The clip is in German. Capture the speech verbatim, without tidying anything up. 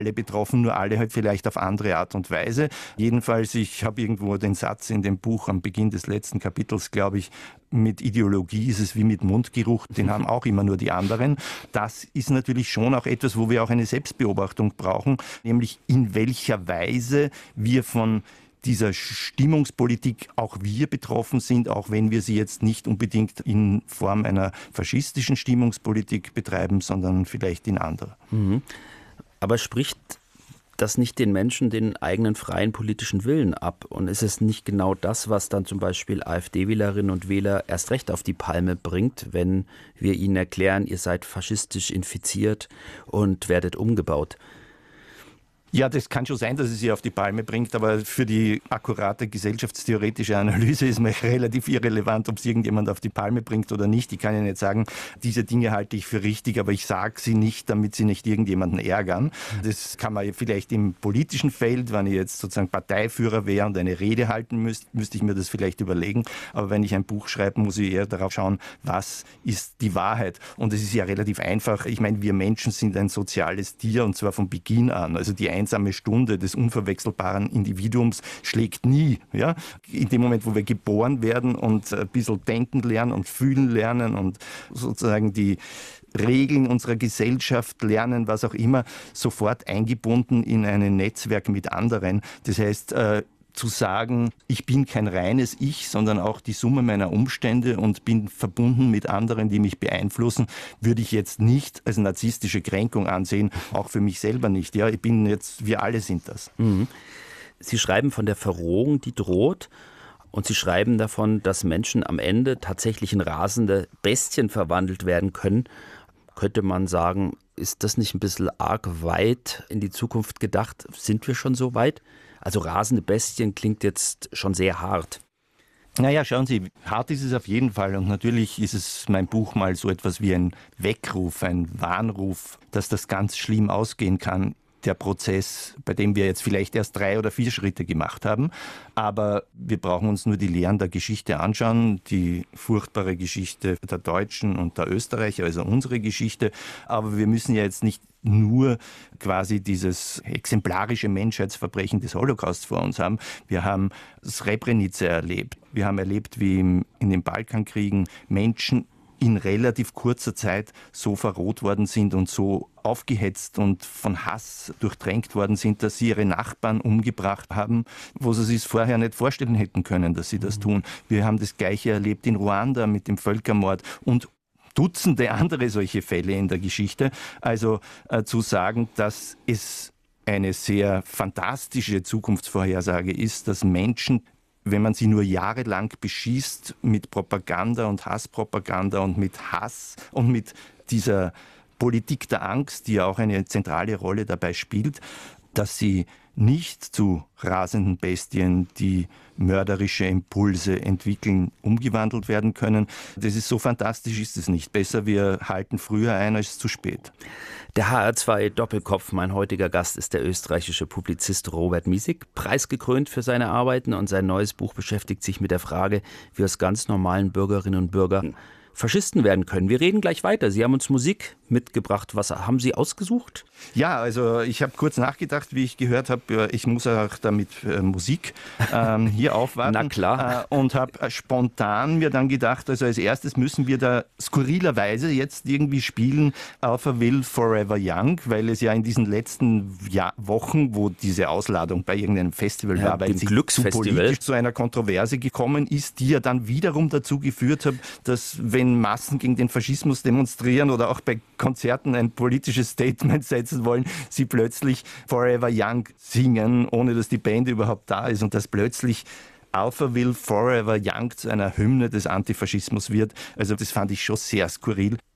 alle betroffen, nur alle halt vielleicht auf andere Art und Weise. Jedenfalls, ich habe irgendwo den Satz in dem Buch am Beginn des letzten Kapitels, glaube ich, mit Ideologie ist es wie mit Mundgeruch, den haben auch immer nur die anderen. Das ist natürlich schon auch etwas, wo wir auch eine Selbstbeobachtung brauchen, nämlich in welcher Weise wir von dieser Stimmungspolitik auch wir betroffen sind, auch wenn wir sie jetzt nicht unbedingt in Form einer faschistischen Stimmungspolitik betreiben, sondern vielleicht in anderer. Mhm. Aber spricht das nicht den Menschen den eigenen freien politischen Willen ab? Und ist es nicht genau das, was dann zum Beispiel AfD-Wählerinnen und Wähler erst recht auf die Palme bringt, wenn wir ihnen erklären, ihr seid faschistisch infiziert und werdet umgebaut? Ja, das kann schon sein, dass es sie auf die Palme bringt, aber für die akkurate gesellschaftstheoretische Analyse ist mir relativ irrelevant, ob es irgendjemand auf die Palme bringt oder nicht. Ich kann ja nicht sagen, diese Dinge halte ich für richtig, aber ich sage sie nicht, damit sie nicht irgendjemanden ärgern. Das kann man vielleicht im politischen Feld, wenn ich jetzt sozusagen Parteiführer wäre und eine Rede halten müsste, müsste ich mir das vielleicht überlegen. Aber wenn ich ein Buch schreibe, muss ich eher darauf schauen, was ist die Wahrheit. Und es ist ja relativ einfach. Ich meine, wir Menschen sind ein soziales Tier und zwar von Beginn an. Also die einsame Stunde des unverwechselbaren Individuums schlägt nie. Ja? In dem Moment, wo wir geboren werden und ein bisschen denken lernen und fühlen lernen und sozusagen die Regeln unserer Gesellschaft lernen, was auch immer, sofort eingebunden in ein Netzwerk mit anderen. Das heißt, äh, zu sagen, ich bin kein reines Ich, sondern auch die Summe meiner Umstände und bin verbunden mit anderen, die mich beeinflussen, würde ich jetzt nicht als narzisstische Kränkung ansehen, auch für mich selber nicht. Ja, ich bin jetzt, wir alle sind das. Mhm. Sie schreiben von der Verrohung, die droht. Und Sie schreiben davon, dass Menschen am Ende tatsächlich in rasende Bestien verwandelt werden können. Könnte man sagen, ist das nicht ein bisschen arg weit in die Zukunft gedacht? Sind wir schon so weit? Also rasende Bestien klingt jetzt schon sehr hart. Naja, schauen Sie, hart ist es auf jeden Fall und natürlich ist es mein Buch mal so etwas wie ein Weckruf, ein Warnruf, dass das ganz schlimm ausgehen kann. Der Prozess, bei dem wir jetzt vielleicht erst drei oder vier Schritte gemacht haben. Aber wir brauchen uns nur die Lehren der Geschichte anschauen, die furchtbare Geschichte der Deutschen und der Österreicher, also unsere Geschichte. Aber wir müssen ja jetzt nicht nur quasi dieses exemplarische Menschheitsverbrechen des Holocaust vor uns haben. Wir haben Srebrenica erlebt. Wir haben erlebt, wie in den Balkankriegen Menschen in relativ kurzer Zeit so verroht worden sind und so aufgehetzt und von Hass durchdrängt worden sind, dass sie ihre Nachbarn umgebracht haben, wo sie sich vorher nicht vorstellen hätten können, dass sie das tun. Wir haben das Gleiche erlebt in Ruanda mit dem Völkermord und Dutzende andere solche Fälle in der Geschichte. Also äh, zu sagen, dass es eine sehr fantastische Zukunftsvorhersage ist, dass Menschen, wenn man sie nur jahrelang beschießt mit Propaganda und Hasspropaganda und mit Hass und mit dieser Politik der Angst, die ja auch eine zentrale Rolle dabei spielt, dass sie nicht zu rasenden Bestien, die mörderische Impulse entwickeln, umgewandelt werden können. Das ist so fantastisch, ist es nicht. Besser, wir halten früher ein als zu spät. Der H R zwei Doppelkopf, mein heutiger Gast ist der österreichische Publizist Robert Miesig, preisgekrönt für seine Arbeiten und sein neues Buch beschäftigt sich mit der Frage, wie aus ganz normalen Bürgerinnen und Bürgern Faschisten werden können. Wir reden gleich weiter. Sie haben uns Musik mitgebracht. Was haben Sie ausgesucht? Ja, also ich habe kurz nachgedacht, wie ich gehört habe, ich muss auch damit äh, Musik ähm, hier aufwarten. Na klar. Äh, und habe äh, spontan mir dann gedacht, also als erstes müssen wir da skurrilerweise jetzt irgendwie spielen Alphaville Forever Young, weil es ja in diesen letzten Jahr, Wochen, wo diese Ausladung bei irgendeinem Festival ja, war, weil sie zu politisch zu einer Kontroverse gekommen ist, die ja dann wiederum dazu geführt hat, dass wenn Massen gegen den Faschismus demonstrieren oder auch bei Konzerten ein politisches Statement setzen wollen, sie plötzlich Forever Young singen, ohne dass die Band überhaupt da ist und dass plötzlich Alphaville Forever Young zu einer Hymne des Antifaschismus wird. Also das fand ich schon sehr skurril.